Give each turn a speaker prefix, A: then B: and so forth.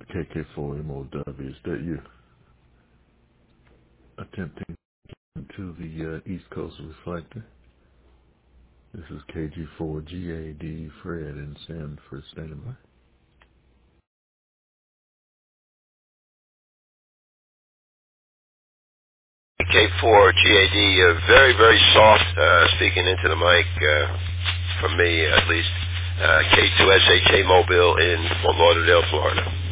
A: KK4MOW, is that you? Attempting to the East Coast Reflector. This is KG4GAD, Fred and Sanford standing by.
B: K4GAD, very, very soft speaking into the mic, for me at least. K2SHA Mobile in Fort Lauderdale, Florida.